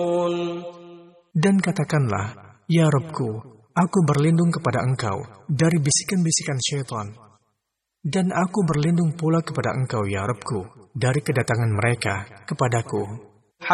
Dan katakanlah, Ya Rabbku, aku berlindung kepada Engkau dari bisikan-bisikan syaitan. Dan aku berlindung pula kepada Engkau, Ya Rabbku, dari kedatangan mereka kepadaku.